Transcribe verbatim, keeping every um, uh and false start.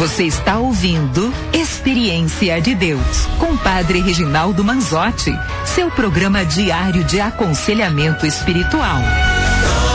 Você está ouvindo Experiência de Deus, com Padre Reginaldo Manzotti, seu programa diário de aconselhamento espiritual.